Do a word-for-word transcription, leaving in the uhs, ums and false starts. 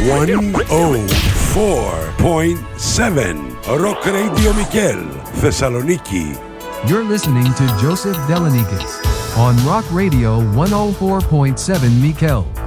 εκατόν τέσσερα κόμμα επτά Rock Radio Mikel, Thessaloniki. You're listening to Joseph Delanikis on Rock Radio εκατόν τέσσερα κόμμα επτά Mikel.